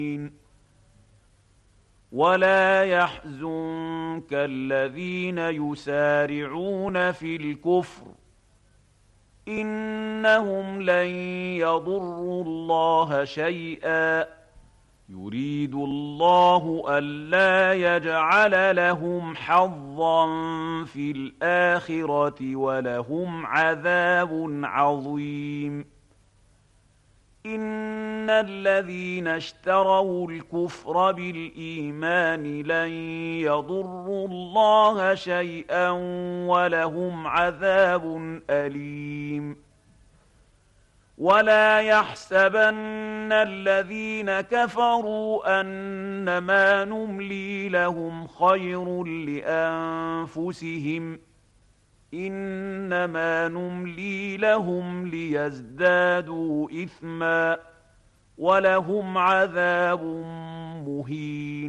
ولا يحزنك الذين يسارعون في الكفر إنهم لن يضروا الله شيئا يريد الله ألا يجعل لهم حظا في الآخرة ولهم عذاب عظيم إن الذين اشتروا الكفر بالإيمان لن يضروا الله شيئا ولهم عذاب أليم ولا يحسبن الذين كفروا أنما نملي لهم خير لأنفسهم إنما نملي لهم ليزدادوا إثما ولهم عذاب مهين